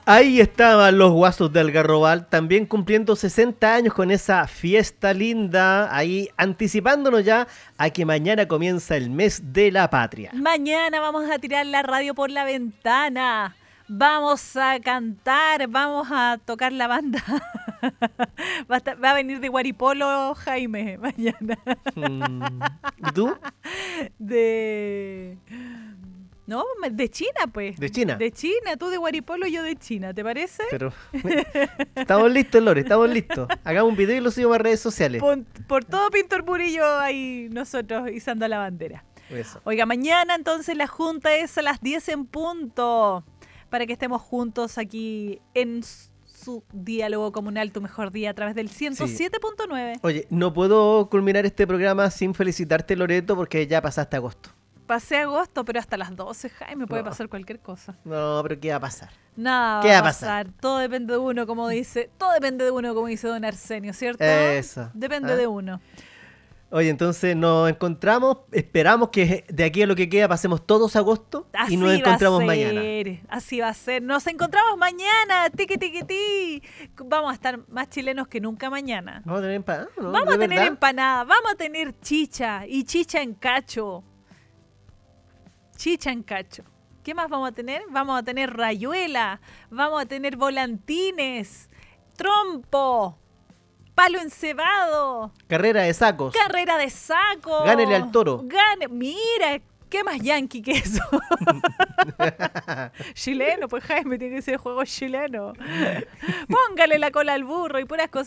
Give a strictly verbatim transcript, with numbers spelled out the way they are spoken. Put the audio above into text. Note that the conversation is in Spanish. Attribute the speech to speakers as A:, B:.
A: Ahí estaban los Guasos del Garrobal, también cumpliendo sesenta años con esa fiesta linda, ahí anticipándonos ya a que mañana comienza el mes de la patria.
B: Mañana vamos a tirar la radio por la ventana, vamos a cantar, vamos a tocar la banda. Va a, estar, va a venir de Guaripolo Jaime mañana.
A: ¿Y tú?
B: De... No, de China, pues.
A: ¿De China?
B: De China, tú de Guaripolo, yo de China, ¿te parece?
A: Pero estamos listos, Lore, estamos listos. Hagamos un video y lo subimos a redes sociales.
B: Por, por todo Pintor Murillo ahí nosotros izando la bandera.
A: Eso.
B: Oiga, mañana entonces la junta es a las diez en punto, para que estemos juntos aquí en su diálogo comunal, tu mejor día, a través del ciento siete punto nueve.
A: Sí. Oye, no puedo culminar este programa sin felicitarte, Loreto, porque ya pasaste agosto.
B: Pasé agosto, pero hasta las doce, Jaime, puede
A: no.
B: pasar cualquier cosa.
A: No, pero ¿qué va a pasar?
B: Nada
A: ¿Qué
B: va
A: va
B: a
A: a pasar?
B: pasar. Todo depende de uno, como dice. Todo depende de uno, como dice don Arsenio, ¿cierto?
A: Eso.
B: Depende
A: ¿Ah?
B: de uno.
A: Oye, entonces nos encontramos, esperamos que de aquí a lo que queda pasemos todos agosto
B: Así
A: y nos encontramos
B: va a
A: mañana.
B: ser, así va a ser. Nos encontramos mañana, tiqui tiqui ti. Vamos a estar más chilenos que nunca mañana.
A: Vamos a tener empanada, ¿no?
B: Vamos a
A: ¿De
B: tener
A: verdad?
B: empanada, vamos a tener chicha y chicha en cacho. Chicha en cacho. ¿Qué más vamos a tener? Vamos a tener rayuela, vamos a tener volantines, trompo, palo encebado,
A: Carrera de sacos.
B: carrera de saco.
A: Gánele al toro.
B: Gane, mira, qué más yanqui que eso. Chileno, pues Jaime, tiene que ser juego chileno. Póngale la cola al burro y puras cosas.